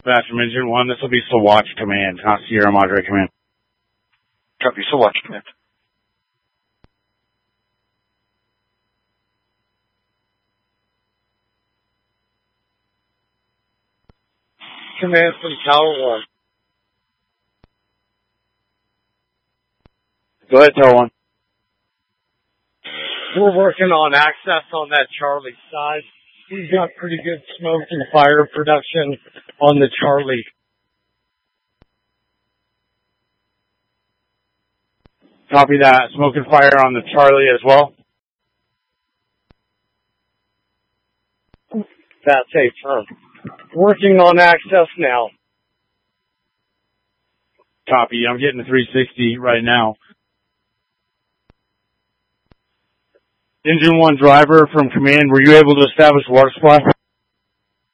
That's from Engine 1. This will be Sawatch Command, not Sierra Madre Command. Copy, Sawatch Command. Command from Tower 1. Go ahead, Tower 1. We're working on access on that Charlie side. We've got pretty good smoke and fire production on the Charlie. Copy that. Smoke and fire on the Charlie as well. That's a firm. Working on access now. Copy. I'm getting a 360 right now. Engine 1 driver from command, were you able to establish water supply?